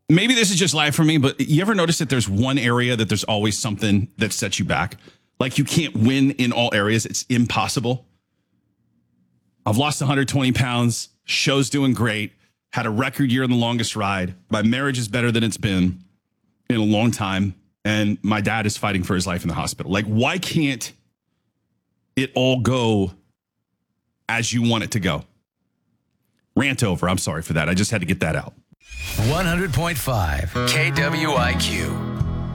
maybe this is just life for me, but you ever notice that there's one area that there's always something that sets you back? Like you can't win in all areas. It's impossible. I've lost 120 pounds. Show's doing great. Had a record year in the longest ride. My marriage is better than it's been in a long time. And my dad is fighting for his life in the hospital. Like, why can't it all go as you want it to go? Rant over. I'm sorry for that. I just had to get that out. 100.5 KWIQ.